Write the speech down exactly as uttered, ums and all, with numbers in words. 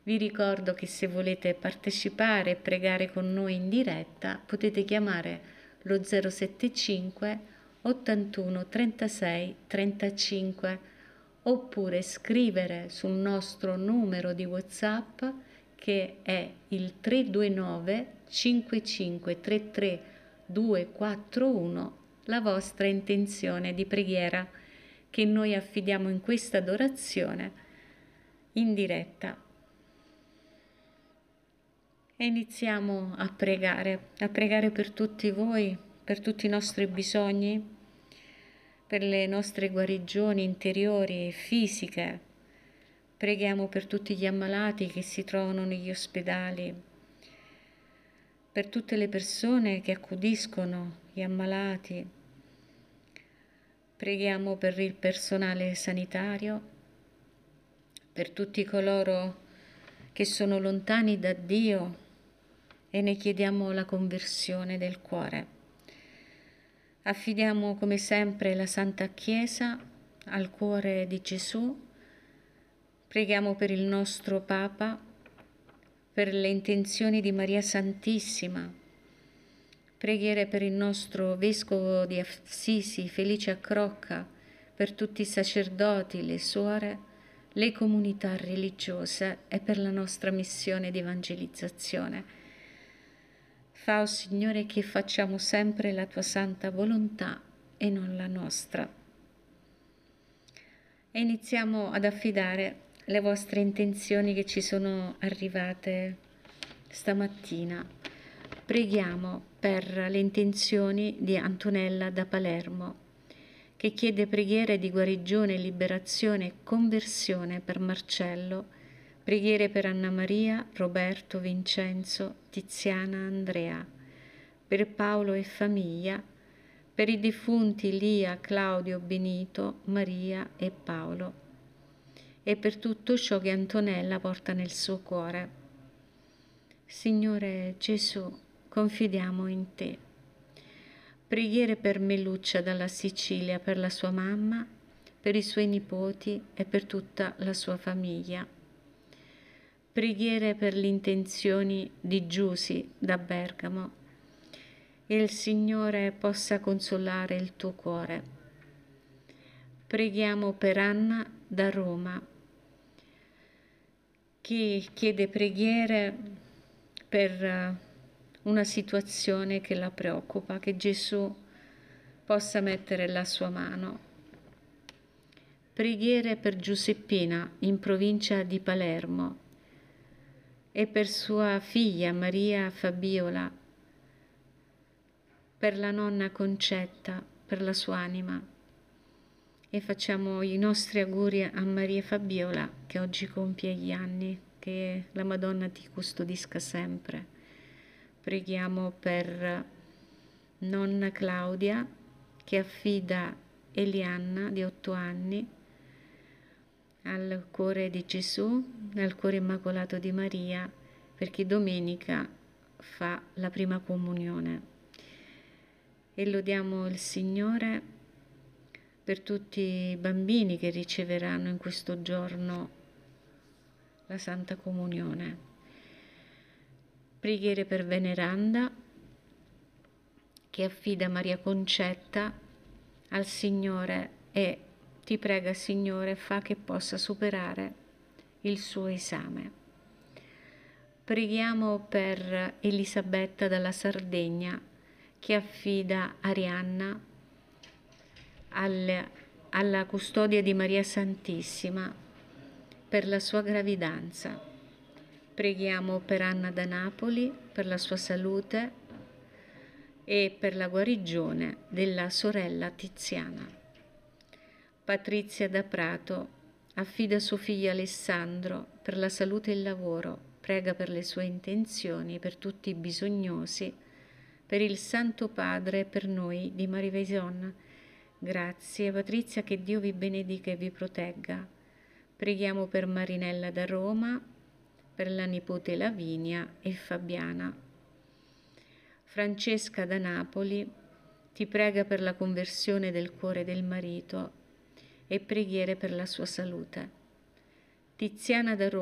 Vi ricordo che se volete partecipare e pregare con noi in diretta potete chiamare lo zero sette cinque ottantuno trentasei trentacinque oppure scrivere sul nostro numero di WhatsApp che è il tre due nove cinque cinque tre tre due quattro uno la vostra intenzione di preghiera che noi affidiamo in questa adorazione in diretta. E iniziamo a pregare, a pregare per tutti voi, per tutti i nostri bisogni, per le nostre guarigioni interiori e fisiche. Preghiamo per tutti gli ammalati che si trovano negli ospedali, per tutte le persone che accudiscono gli ammalati. Preghiamo per il personale sanitario, per tutti coloro che sono lontani da Dio e ne chiediamo la conversione del cuore. Affidiamo come sempre la Santa Chiesa al cuore di Gesù. Preghiamo per il nostro Papa, per le intenzioni di Maria Santissima. Preghiere per il nostro Vescovo di Assisi, Felice Accrocca, per tutti i sacerdoti, le suore, le comunità religiose e per la nostra missione di evangelizzazione. Fa, o Signore, che facciamo sempre la Tua santa volontà e non la nostra. E iniziamo ad affidare le vostre intenzioni che ci sono arrivate stamattina. Preghiamo per le intenzioni di Antonella da Palermo, che chiede preghiere di guarigione, liberazione e conversione per Marcello, preghiere per Anna Maria, Roberto, Vincenzo, Tiziana, Andrea, per Paolo e famiglia, per i defunti Lia, Claudio, Benito, Maria e Paolo, e per tutto ciò che Antonella porta nel suo cuore. Signore Gesù, confidiamo in Te. Preghiere per Meluccia dalla Sicilia, per la sua mamma, per i suoi nipoti e per tutta la sua famiglia. Preghiere per le intenzioni di Giusy da Bergamo. E il Signore possa consolare il tuo cuore. Preghiamo per Anna da Roma, che chiede preghiere per una situazione che la preoccupa, che Gesù possa mettere la sua mano. Preghiere per Giuseppina in provincia di Palermo e per sua figlia Maria Fabiola, per la nonna Concetta, per la sua anima. E facciamo i nostri auguri a Maria Fabiola che oggi compie gli anni, che la Madonna ti custodisca sempre. Preghiamo per nonna Claudia che affida Elianna di otto anni al cuore di Gesù, al cuore immacolato di Maria, perché domenica fa la prima comunione. E lodiamo il Signore per tutti i bambini che riceveranno in questo giorno la Santa Comunione. Preghiere per Veneranda, che affida Maria Concetta al Signore e ti prega, Signore, fa che possa superare il suo esame. Preghiamo per Elisabetta dalla Sardegna, che affida Arianna al, alla custodia di Maria Santissima per la sua gravidanza. Preghiamo per Anna da Napoli, per la sua salute e per la guarigione della sorella Tiziana. Patrizia da Prato affida suo figlio Alessandro per la salute e il lavoro, prega per le sue intenzioni, per tutti i bisognosi, per il Santo Padre e per noi di Marivesion. Grazie Patrizia, che Dio vi benedica e vi protegga. Preghiamo per Marinella da Roma, per la nipote Lavinia e Fabiana. Francesca da Napoli ti prega per la conversione del cuore del marito e preghiere per la sua salute. Tiziana da Roma